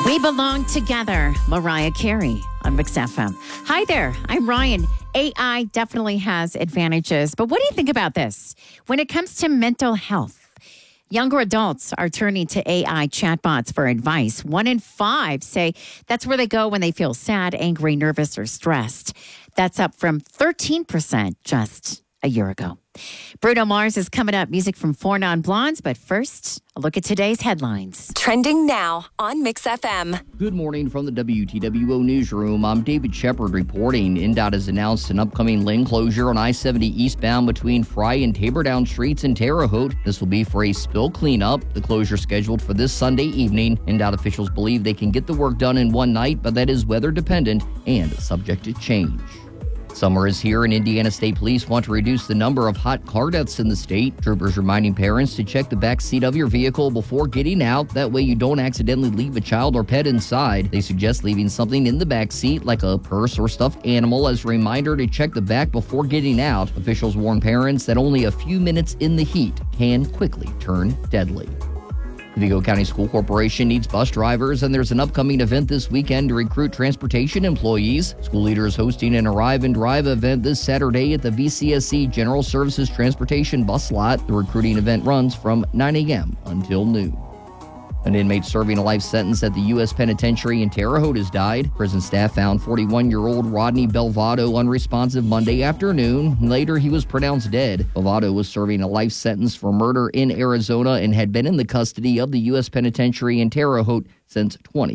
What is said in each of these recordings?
We belong together. Mariah Carey on Mix FM. Hi there. I'm Ryan. AI definitely has advantages, but what do you think about this? When it comes to mental health, younger adults are turning to AI chatbots for advice. 1 in 5 say that's where they go when they feel sad, angry, nervous, or stressed. That's up from 13% just a year ago. Bruno Mars is coming up. Music from 4 Non Blondes. But first, a look at today's headlines. Trending now on Mix FM. Good morning from the WTWO newsroom. I'm David Shepard reporting. INDOT has announced an upcoming lane closure on I-70 eastbound between Fry and Tabordown Streets in Terre Haute. This will be for a spill cleanup. The closure scheduled for this Sunday evening. INDOT officials believe they can get the work done in one night, but that is weather dependent and subject to change. Summer is here, and Indiana State Police want to reduce the number of hot car deaths in the state. Troopers reminding parents to check the back seat of your vehicle before getting out. That way you don't accidentally leave a child or pet inside. They suggest leaving something in the back seat, like a purse or stuffed animal, as a reminder to check the back before getting out. Officials warn parents that only a few minutes in the heat can quickly turn deadly. The Vigo County School Corporation needs bus drivers, and there's an upcoming event this weekend to recruit transportation employees. School leaders hosting an Arrive and Drive event this Saturday at the VCSC General Services Transportation Bus Lot. The recruiting event runs from 9 a.m. until noon. An inmate serving a life sentence at the U.S. Penitentiary in Terre Haute has died. Prison staff found 41-year-old Rodney Belvado unresponsive Monday afternoon. Later, he was pronounced dead. Belvado was serving a life sentence for murder in Arizona and had been in the custody of the U.S. Penitentiary in Terre Haute since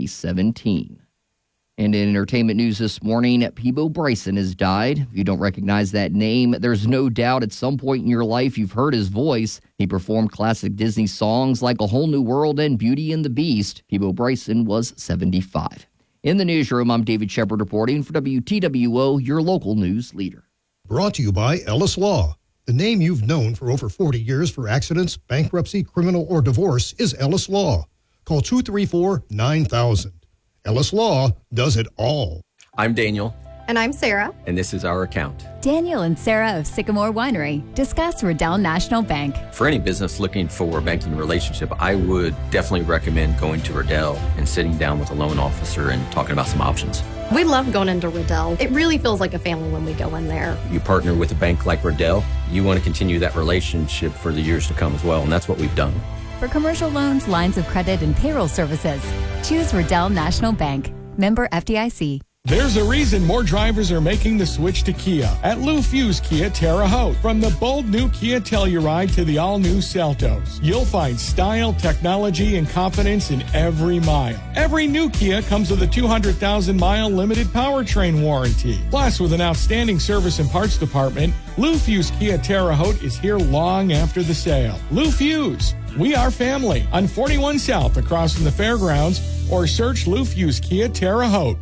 2017. And in entertainment news this morning, Peabo Bryson has died. If you don't recognize that name, there's no doubt at some point in your life you've heard his voice. He performed classic Disney songs like A Whole New World and Beauty and the Beast. Peabo Bryson was 75. In the newsroom, I'm David Shepard reporting for WTWO, your local news leader. Brought to you by Ellis Law. The name you've known for over 40 years for accidents, bankruptcy, criminal, or divorce is Ellis Law. Call 234-9000. Ellis Law does it all. I'm Daniel. And I'm Sarah. And this is our account. Daniel and Sarah of Sycamore Winery discuss Riddell National Bank. For any business looking for a banking relationship, I would definitely recommend going to Riddell and sitting down with a loan officer and talking about some options. We love going into Riddell. It really feels like a family when we go in there. You partner with a bank like Riddell, you want to continue that relationship for the years to come as well, and that's what we've done. For commercial loans, lines of credit, and payroll services, choose Riddell National Bank. Member FDIC. There's a reason more drivers are making the switch to Kia at Lou Fuse Kia Terre Haute. From the bold new Kia Telluride to the all-new Seltos, you'll find style, technology, and confidence in every mile. Every new Kia comes with a 200,000-mile limited powertrain warranty. Plus, with an outstanding service and parts department, Lou Fuse Kia Terre Haute is here long after the sale. Lou Fuse. We are family on 41 South across from the fairgrounds, or search Lou Fuse Kia Terre Haute.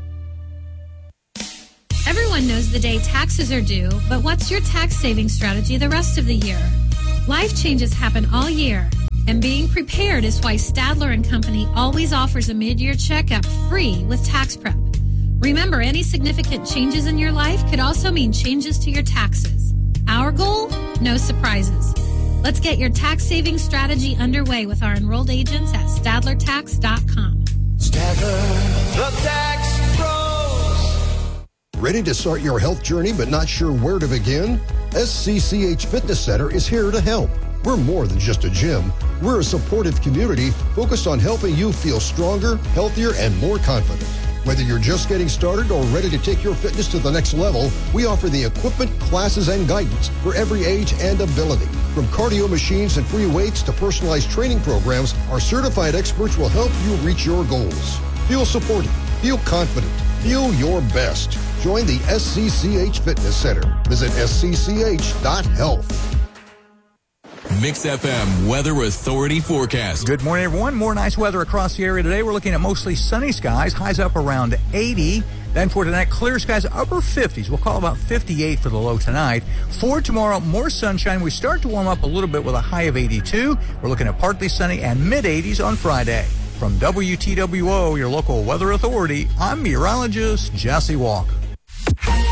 Everyone knows the day taxes are due, but what's your tax saving strategy the rest of the year? Life changes happen all year, and being prepared is why Stadler & Company always offers a mid-year checkup free with tax prep. Remember, any significant changes in your life could also mean changes to your taxes. Our goal? No surprises. Let's get your tax saving strategy underway with our enrolled agents at StadlerTax.com. Stadler, the tax pros. Ready to start your health journey but not sure where to begin? SCCH Fitness Center is here to help. We're more than just a gym. We're a supportive community focused on helping you feel stronger, healthier, and more confident. Whether you're just getting started or ready to take your fitness to the next level, we offer the equipment, classes, and guidance for every age and ability. From cardio machines and free weights to personalized training programs, our certified experts will help you reach your goals. Feel supported, feel confident, feel your best. Join the SCCH Fitness Center. Visit scch.health. Mix FM Weather Authority forecast. Good morning, everyone. More nice weather across the area today. We're looking at mostly sunny skies, highs up around 80. Then for tonight, clear skies, upper 50s. We'll call about 58 for the low tonight. For tomorrow, more sunshine. We start to warm up a little bit with a high of 82. We're looking at partly sunny and mid-80s on Friday. From WTWO, your local weather authority, I'm meteorologist Jesse Walker.